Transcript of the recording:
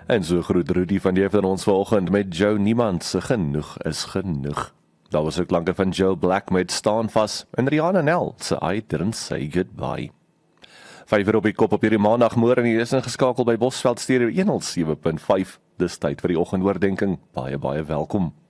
En so groet Rudy van die van ons vanoggend met Joe Niemand se genoeg is genoeg. Daar was ook klanke van Joe Black met Staan Vas en Rihanna Nel se I Didn't Say Goodbye. 5 op die kop op hierdie maandagmôre en hier is ingeskakel by Bosveld Stereo 107.5. Dis tyd vir die oggendoordenkings. Baie welkom.